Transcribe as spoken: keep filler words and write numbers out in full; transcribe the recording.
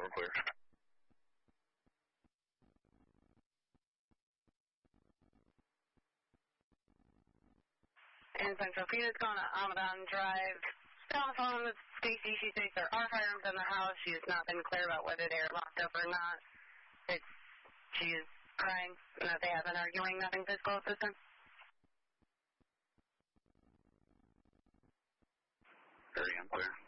we're clear. In Central Phoenix, going to Amadon Drive. Still on the phone with Stacy. She says there are firearms in the house. She has not been clear about whether they are locked up or not. It's, she is crying that they have been arguing, nothing physical at this time. Very unclear.